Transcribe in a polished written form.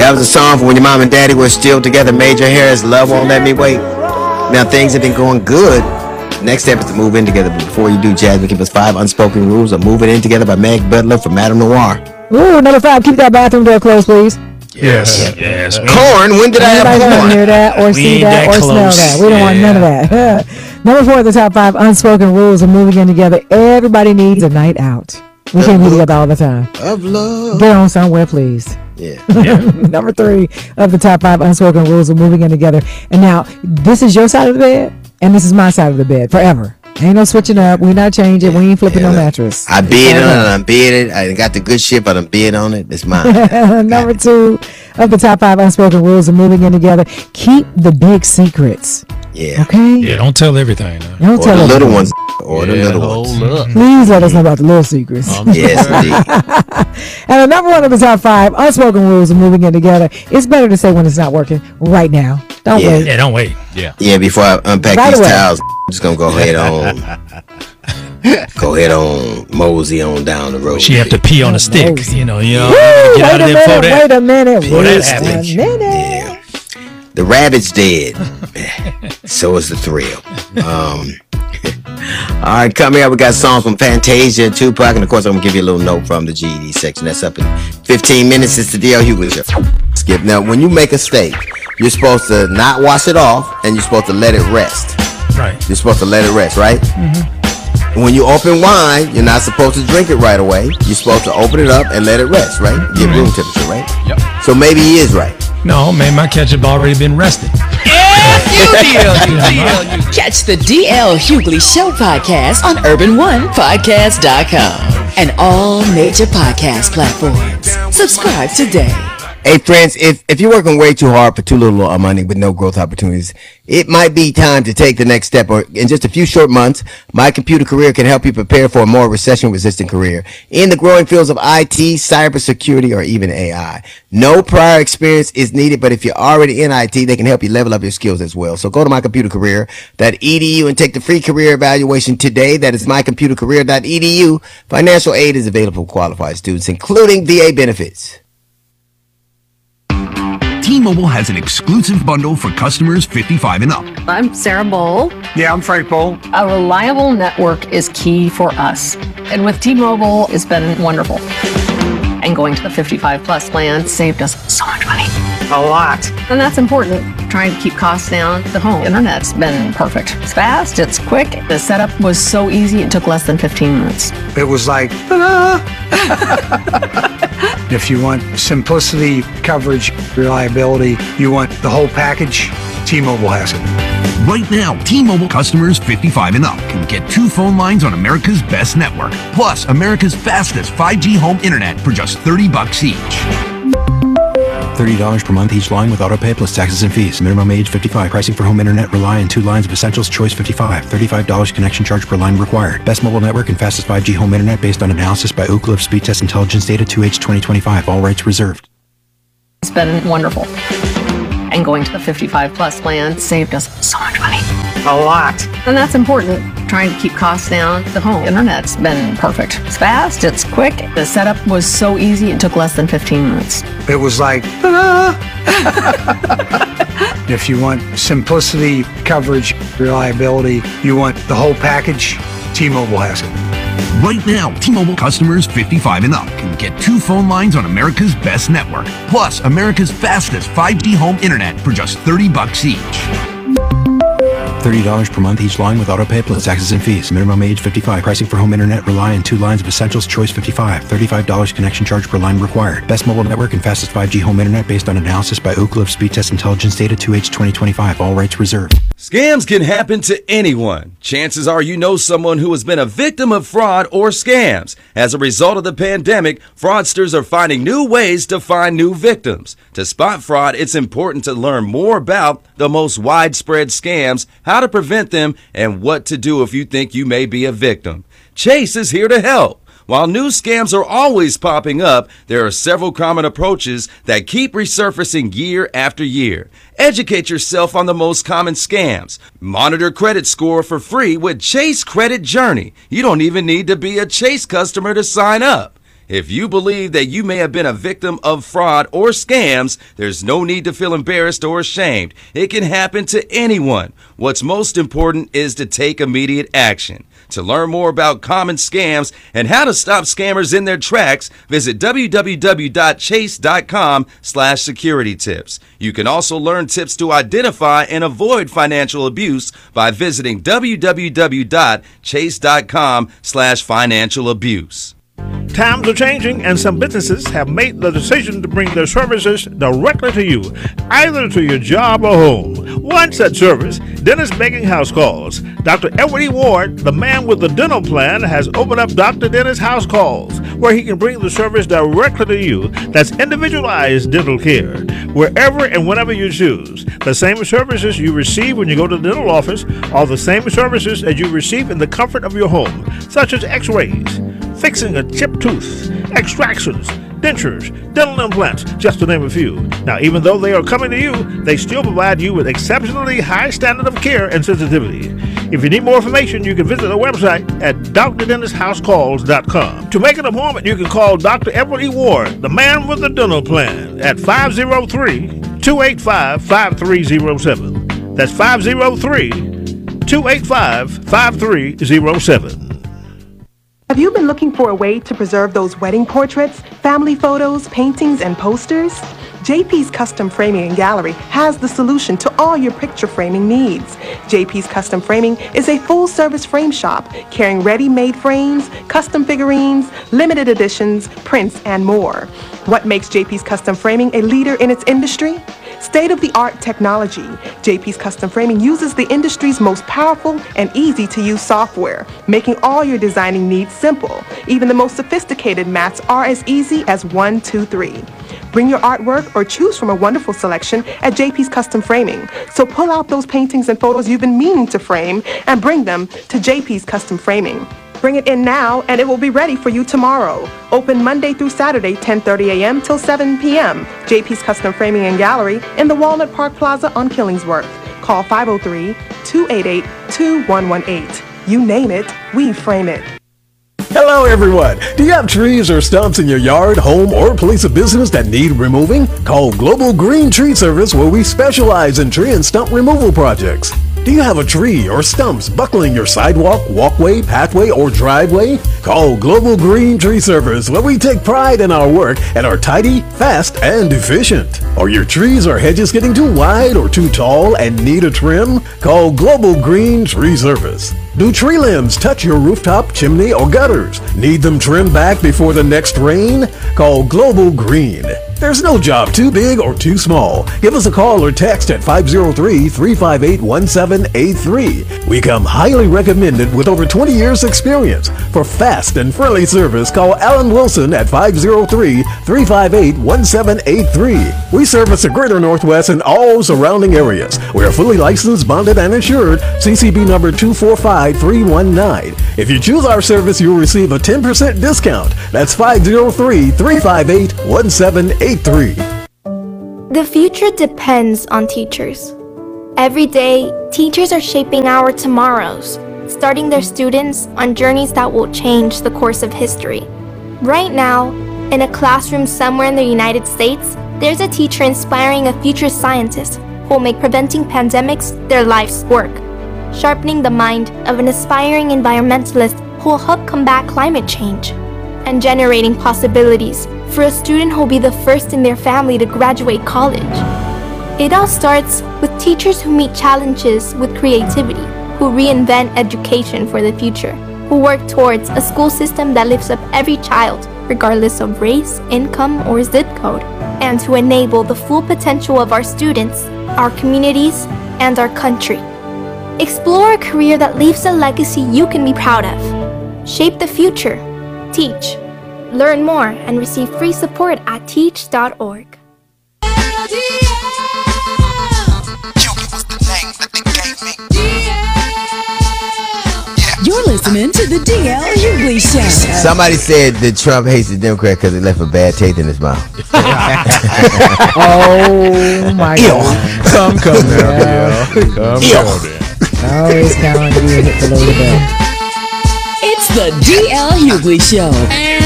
That was a song for when your mom and daddy were still together. Major Harris, Love Won't Let Me Wait. Now things have been going good. Next step is to move in together. But before you do, Jasmine, give us 5 unspoken rules of moving in together by Meg Butler from Madame Noir. Ooh, number 5, keep that bathroom door closed, please. Yes. Corn, when did I have corn? Hear that or see that or smell that? We don't want none of that. Number 4, the top 5 unspoken rules of moving in together. Everybody needs a night out. We can't be together all the time. Of love. Get on somewhere, please. Yeah. Number 3 of the top 5 unspoken rules of moving in together. And now, this is your side of the bed, and this is my side of the bed forever. Ain't no switching up. We not changing. We ain't flipping no mattress. I bid on it. I bid it. I got the good shit, but I bid on it. It's mine. Number 2 of the top 5 unspoken rules of moving in together. Keep the big secrets. Yeah. Okay? Yeah, don't tell everything. Don't tell the everything. little ones. Or the little ones. Please let us know about the little secrets. Yes, indeed. And the number 1 of the top 5 unspoken rules of moving in together. It's better to say when it's not working right now. Don't wait. Yeah, don't wait. Yeah, before I unpack these towels, I'm just going to go ahead on. Mosey on down the road. She have to pee on a stick. Mosey. You know. Woo, Get out of there before that. Wait a minute. Before that happens. Yeah. The rabbit's dead. So is the thrill. All right, coming up, we got songs from Fantasia, Tupac, and of course, I'm going to give you a little note from the GED section. That's up in 15 minutes. It's the D.L. Hughley Show. Skip. Now, when you make a steak, you're supposed to not wash it off, and you're supposed to let it rest. Right. You're supposed to let it rest, right? Mm-hmm. When you open wine, you're not supposed to drink it right away. You're supposed to open it up and let it rest, right? Get room temperature, right? Yep. So maybe he is right. No, man, my ketchup already been rested. Catch the DL Hughley Show podcast on UrbanOnePodcast.com and all major podcast platforms. Subscribe today. Hey friends, if you're working way too hard for too little money with no growth opportunities, it might be time to take the next step. Or in just a few short months, My Computer Career can help you prepare for a more recession-resistant career in the growing fields of IT, cybersecurity, or even AI. No prior experience is needed, but if you're already in IT, they can help you level up your skills as well. So go to mycomputercareer.edu and take the free career evaluation today. That is mycomputercareer.edu. Financial aid is available for qualified students, including VA benefits. T-Mobile has an exclusive bundle for customers 55 and up. I'm Sarah Bowl. Yeah, I'm Frank Bowl. A reliable network is key for us. And with T-Mobile, it's been wonderful. And going to the 55 plus plan saved us so much money. A lot. And that's important. Trying to keep costs down. The home internet's been perfect. It's fast, it's quick. The setup was so easy, it took less than 15 minutes. It was like, If you want simplicity, coverage, reliability, you want the whole package, T-Mobile has it. Right now, T-Mobile customers 55 and up can get 2 phone lines on America's best network, plus America's fastest 5G home internet for just $30 each. $30 per month each line with autopay plus taxes and fees. Minimum age 55. Pricing for home internet rely on 2 lines of essentials. Choice 55. $35 connection charge per line required. Best mobile network and fastest 5G home internet based on analysis by Ookla of Speed Test Intelligence data 2H 2025. All rights reserved. It's been wonderful. And going to the 55 plus plan saved us so much money. A lot. And that's important. Trying to keep costs down. The home internet's been perfect. It's fast, it's quick. The setup was so easy, it took less than 15 minutes. It was like, If you want simplicity, coverage, reliability, you want the whole package, T-Mobile has it. Right now, T-Mobile customers 55 and up can get 2 phone lines on America's best network, plus America's fastest 5G home internet for just $30 each. $30 per month each line with autopay plus taxes and fees. Minimum age 55. Pricing for home internet rely on 2 lines of essentials. Choice 55. $35 connection charge per line required. Best mobile network and fastest 5G home internet based on analysis by Ookla of Speed Test Intelligence data 2H 2025. All rights reserved. Scams can happen to anyone. Chances are you know someone who has been a victim of fraud or scams. As a result of the pandemic, fraudsters are finding new ways to find new victims. To spot fraud, it's important to learn more about the most widespread scams, how to prevent them, and what to do if you think you may be a victim. Chase is here to help. While new scams are always popping up, there are several common approaches that keep resurfacing year after year. Educate yourself on the most common scams. Monitor credit score for free with Chase Credit Journey. You don't even need to be a Chase customer to sign up. If you believe that you may have been a victim of fraud or scams, there's no need to feel embarrassed or ashamed. It can happen to anyone. What's most important is to take immediate action. To learn more about common scams and how to stop scammers in their tracks, visit www.chase.com/security tips. You can also learn tips to identify and avoid financial abuse by visiting www.chase.com/financial abuse. Times are changing, and some businesses have made the decision to bring their services directly to you, either to your job or home. One such service, Dentist Making House Calls. Dr. Edward E. Ward, the man with the dental plan, has opened up Dr. Dentist House Calls, where he can bring the service directly to you. That's individualized dental care, wherever and whenever you choose. The same services you receive when you go to the dental office are the same services as you receive in the comfort of your home, such as x-rays, fixing a chipped tooth, extractions, dentures, dental implants, just to name a few. Now, even though they are coming to you, they still provide you with exceptionally high standard of care and sensitivity. If you need more information, you can visit our website at drdentisthouseCalls.com. To make an appointment, you can call Dr. Edward E. Ward, the man with the dental plan, at 503-285-5307. That's 503-285-5307. Have you been looking for a way to preserve those wedding portraits, family photos, paintings, and posters? JP's Custom Framing and Gallery has the solution to all your picture framing needs. JP's Custom Framing is a full-service frame shop carrying ready-made frames, custom figurines, limited editions, prints, and more. What makes JP's Custom Framing a leader in its industry? State-of-the-art technology. JP's Custom Framing uses the industry's most powerful and easy-to-use software, making all your designing needs simple. Even the most sophisticated mats are as easy as 1, 2, 3. Bring your artwork or choose from a wonderful selection at JP's Custom Framing. So pull out those paintings and photos you've been meaning to frame and bring them to JP's Custom Framing. Bring it in now and it will be ready for you tomorrow. Open Monday through Saturday, 10:30 a.m. till 7 p.m. JP's Custom Framing and Gallery in the Walnut Park Plaza on Killingsworth. Call 503-288-2118. You name it, we frame it. Hello everyone! Do you have trees or stumps in your yard, home, or place of business that need removing? Call Global Green Tree Service, where we specialize in tree and stump removal projects. Do you have a tree or stumps buckling your sidewalk, walkway, pathway, or driveway? Call Global Green Tree Service, where we take pride in our work and are tidy, fast, and efficient. Are your trees or hedges getting too wide or too tall and need a trim? Call Global Green Tree Service. Do tree limbs touch your rooftop, chimney, or gutters? Need them trimmed back before the next rain? Call Global Green. There's no job too big or too small. Give us a call or text at 503-358-1783. We come highly recommended with over 20 years experience. For fast and friendly service, call Alan Wilson at 503-358-1783. We service the greater Northwest and all surrounding areas. We are fully licensed, bonded, and insured. CCB number 245319. If you choose our service, you'll receive a 10% discount. That's 503-358-1783. The future depends on teachers. Every day, teachers are shaping our tomorrows, starting their students on journeys that will change the course of history. Right now, in a classroom somewhere in the United States, there's a teacher inspiring a future scientist who will make preventing pandemics their life's work, sharpening the mind of an aspiring environmentalist who will help combat climate change, and generating possibilities for a student who will be the first in their family to graduate college. It all starts with teachers who meet challenges with creativity, who reinvent education for the future, who work towards a school system that lifts up every child, regardless of race, income, or zip code, and to enable the full potential of our students, our communities, and our country. Explore a career that leaves a legacy you can be proud of. Shape the future. Teach. Learn more and receive free support at teach.org. You're listening to the DL Hughley Show. Somebody said that Trump hates the Democrat because it left a bad taste in his mouth. Oh my God. Come now. Come now. Always count on you to hit below the belt. It's the DL Hughley Show.